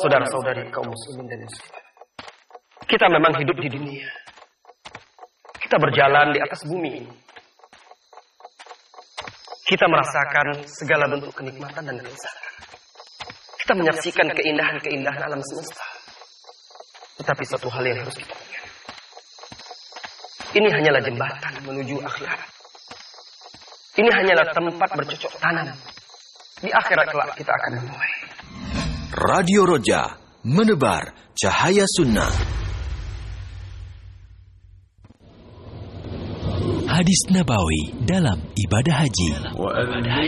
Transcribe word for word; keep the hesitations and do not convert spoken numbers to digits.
saudara-saudari kaum muslimin dan muslimat. Kita memang hidup di dunia. Kita berjalan di atas bumi. Kita merasakan segala bentuk kenikmatan dan kelezatan. Kita menyaksikan keindahan-keindahan alam semesta. Tetapi satu hal yang harus kita ingat. Ini hanyalah jembatan menuju akhirat. Ini hanyalah tempat bercocok tanam. Di akhirat kelak kita akan memulai. Radio Roja, menebar cahaya sunnah. Hadis Nabawi dalam ibadah haji.